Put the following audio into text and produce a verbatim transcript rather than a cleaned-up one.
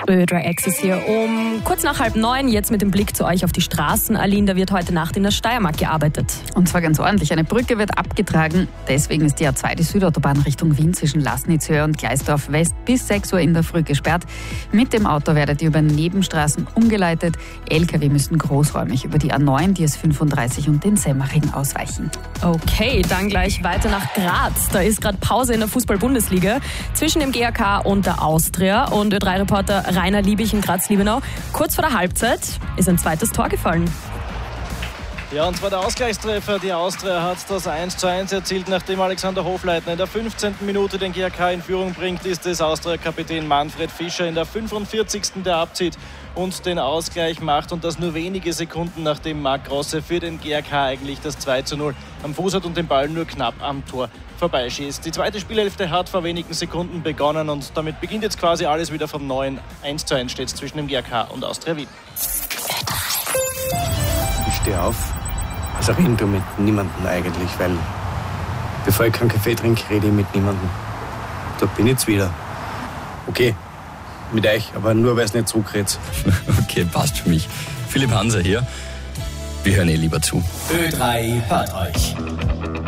Ö drei Access hier um kurz nach halb neun. Jetzt mit dem Blick zu euch auf die Straßen. Aline, da wird heute Nacht in der Steiermark gearbeitet. Und zwar ganz ordentlich. Eine Brücke wird abgetragen. Deswegen ist die A zwei, die Südautobahn Richtung Wien zwischen Laßnitzhöhe und Gleisdorf West bis sechs Uhr in der Früh gesperrt. Mit dem Auto werdet ihr über Nebenstraßen umgeleitet. L K W müssen großräumig über die A neun, die S fünfunddreißig und den Semmering ausweichen. Okay, dann gleich weiter nach Graz. Da ist gerade Pause in der Fußball-Bundesliga zwischen dem G A K und der Austria. Und Ö drei Reporter Rainer Liebig in Graz-Liebenau. Kurz vor der Halbzeit ist ein zweites Tor gefallen. Ja, und zwar der Ausgleichstreffer. Die Austria hat das eins zu eins erzielt, nachdem Alexander Hofleitner in der fünfzehnten Minute den G A K in Führung bringt, ist es Austria-Kapitän Manfred Fischer in der fünfundvierzigsten der abzieht und den Ausgleich macht, und das nur wenige Sekunden nachdem Marc Grosse für den G A K eigentlich das zwei zu null am Fuß hat und den Ball nur knapp am Tor vorbeischießt. Die zweite Spielhälfte hat vor wenigen Sekunden begonnen und damit beginnt jetzt quasi alles wieder vom Neuen. eins zu eins steht es zwischen dem G A K und Austria Wien. Ich stehe auf, also reden du mit niemandem eigentlich, weil bevor ich keinen Kaffee trinke, rede ich mit niemandem. Da bin ich jetzt wieder. Okay, mit euch, aber nur, weil es nicht zurückredet. Okay, passt für mich. Philipp Hanser hier. Wir hören eh lieber zu. Ö drei hört euch.